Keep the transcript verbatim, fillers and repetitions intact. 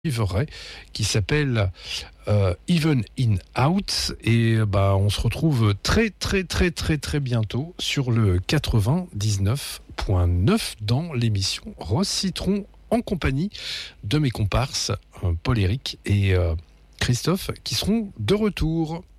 vrai, qui s'appelle euh, Even in Out, et bah on se retrouve très très très très très bientôt sur le quatre-vingt-dix-neuf point neuf dans l'émission Rose Citron, en compagnie de mes comparses euh, Paul-Éric et euh, Christophe, qui seront de retour.